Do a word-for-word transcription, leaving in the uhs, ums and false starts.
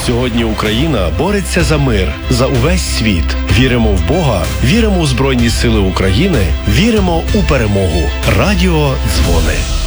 Сьогодні Україна бореться за мир, за увесь світ. Віримо в Бога, віримо у Збройні Сили України, віримо у перемогу. Радіо Дзвони.